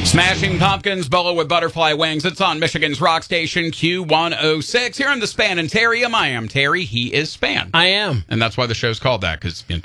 Smashing Pumpkins, Bolo with Butterfly Wings. It's on Michigan's rock station Q106. Here in the Span and Terry. I am Terry. He is Span. I am. And that's why the show's called that, because